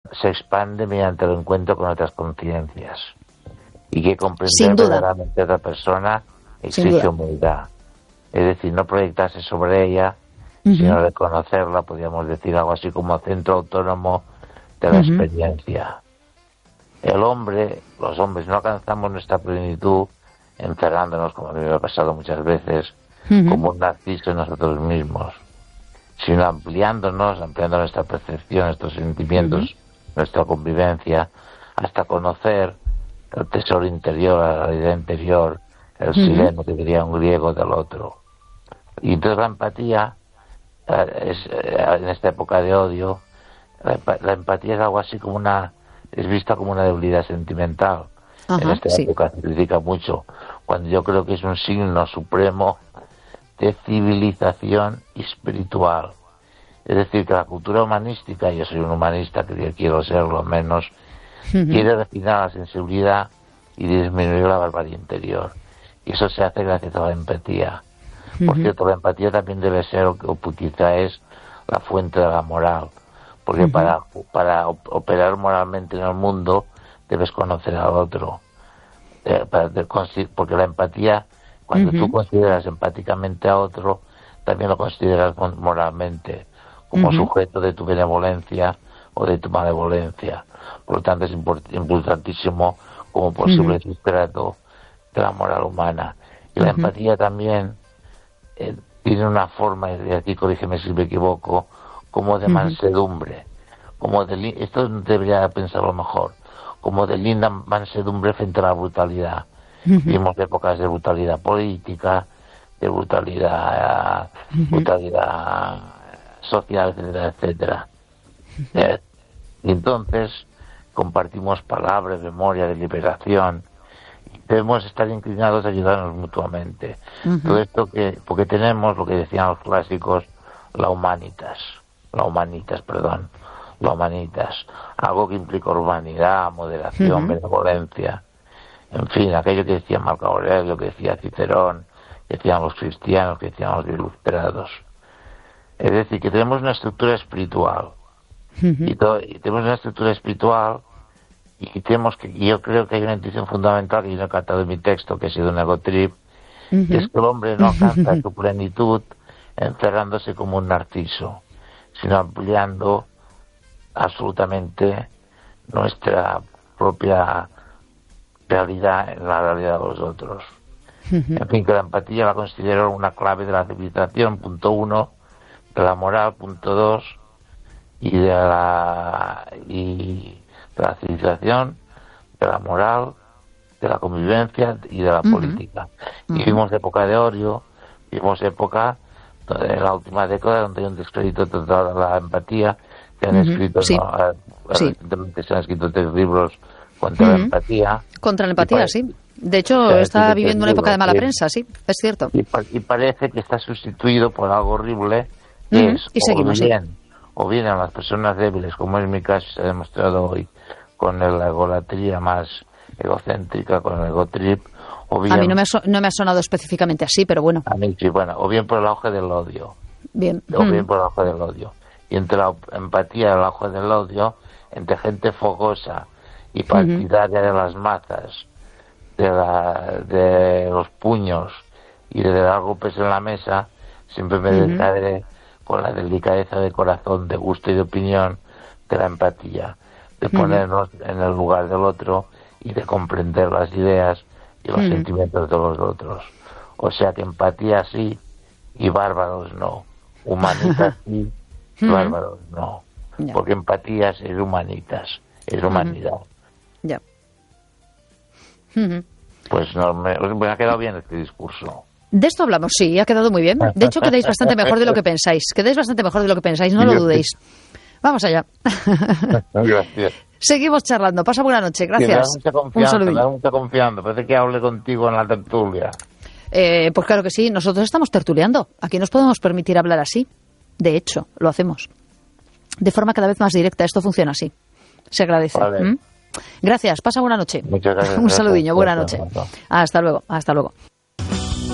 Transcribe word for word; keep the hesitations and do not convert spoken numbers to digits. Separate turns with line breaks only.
se expande mediante el encuentro con otras conciencias. Y que comprender verdaderamente a otra persona exige humildad. Es decir, no proyectarse sobre ella, uh-huh. sino reconocerla, podríamos decir algo así como centro autónomo de la uh-huh. experiencia. El hombre, los hombres, no alcanzamos nuestra plenitud encerrándonos, como a mí me ha pasado muchas veces, uh-huh. como un narciso en nosotros mismos, sino ampliándonos, ampliando nuestra percepción, nuestros sentimientos, uh-huh. nuestra convivencia, hasta conocer el tesoro interior, la realidad interior, el uh-huh. sileno, que diría un griego, del otro. Y entonces la empatía, eh, es, eh, en esta época de odio, la, la empatía es algo así como una, es vista como una debilidad sentimental. Uh-huh, en esta sí. época se critica mucho, cuando yo creo que es un signo supremo de civilización espiritual. Es decir, que la cultura humanística, yo soy un humanista, que quiero serlo menos, uh-huh. quiere refinar la sensibilidad y disminuir la barbarie interior. Y eso se hace gracias a la empatía. Uh-huh. Por cierto, la empatía también debe ser, o, o quizá es, la fuente de la moral. Porque uh-huh. para, para operar moralmente en el mundo debes conocer al otro. Eh, para, porque la empatía, cuando uh-huh. tú consideras empáticamente a otro, también lo consideras moralmente, como uh-huh. sujeto de tu benevolencia o de tu malevolencia. Por lo tanto, es import- importantísimo como posible uh-huh. sustrato de la moral humana. Y la uh-huh. empatía también eh, tiene una forma, y aquí corrígeme si me equivoco, como de uh-huh. mansedumbre, como de li- esto debería pensarlo mejor, como de linda mansedumbre frente a la brutalidad. Uh-huh. Vimos épocas de brutalidad política, de brutalidad, uh-huh. brutalidad social, etcétera, etcétera. Uh-huh. Eh, y entonces compartimos palabras, memoria, deliberación. Debemos estar inclinados a ayudarnos mutuamente. Uh-huh. Todo esto que, porque tenemos lo que decían los clásicos, la humanitas, la humanitas, perdón, la humanitas, algo que implica urbanidad, moderación, uh-huh. benevolencia, en fin, aquello que decía Marco Aurelio, que decía Cicerón, que decían los cristianos, que decían los ilustrados. Es decir, que tenemos una estructura espiritual, uh-huh. y, to- y tenemos una estructura espiritual y tenemos que, y yo creo que hay una intuición fundamental que yo no he captado en mi texto, que ha sido un ego trip, uh-huh. y es que el hombre no alcanza su plenitud encerrándose como un narciso, sino ampliando absolutamente nuestra propia realidad en la realidad de los otros. Uh-huh. En fin, que la empatía la considero una clave de la civilización, punto uno, de la moral, punto dos, y de la y de la civilización, de la moral, de la convivencia y de la uh-huh. política. Uh-huh. Y vimos época de odio, vimos época en la última década donde hay un descrédito total de la empatía, que han uh-huh. escrito,
sí.
¿no?
Sí.
Recientemente se han escrito tres libros contra uh-huh. la empatía.
Contra la empatía,
pare-
sí. De hecho, está viviendo una época de mala prensa, sí, es cierto.
Y, pa- y parece que está sustituido por algo horrible, que
uh-huh.
es
y seguimos,
o bien,
sí.
o bien a las personas débiles, como es mi caso, se ha demostrado hoy, con la egolatría más egocéntrica, con el ego trip, o bien...
A mí no me, ha so- no me ha sonado específicamente así, pero bueno.
A mí sí, bueno, o bien por el auge del odio.
Bien.
O
mm.
bien por el auge del odio. Y entre la empatía y el auge del odio, entre gente fogosa y partidaria uh-huh. de las mazas, de, la, de los puños y de dar golpes en la mesa, siempre me uh-huh. descargué con la delicadeza de corazón, de gusto y de opinión de la empatía, de uh-huh. ponernos en el lugar del otro y de comprender las ideas y los uh-huh. sentimientos de los otros. O sea que empatía sí y bárbaros no. Humanitas sí, uh-huh. bárbaros no. Yeah. Porque empatía es humanitas, es humanidad.
Ya. Yeah. Uh-huh.
Pues no, me, me ha quedado bien este discurso.
De esto hablamos, sí, ha quedado muy bien. De hecho, quedáis bastante mejor de lo que pensáis. Quedáis bastante mejor de lo que pensáis, no lo dudéis. Vamos allá.
Gracias.
Seguimos charlando. Pasa buena noche. Gracias.
Sí, me da mucha confianza, me da mucha confianza. Parece que hable contigo en la tertulia.
Eh, pues claro que sí. Nosotros estamos tertuleando. Aquí nos podemos permitir hablar así. De hecho, lo hacemos. De forma cada vez más directa. Esto funciona así. Se agradece.
Vale.
¿Mm? Gracias. Pasa buena noche.
Muchas gracias.
Un saludiño. Buena
Gracias.
noche. Hasta luego. Hasta luego.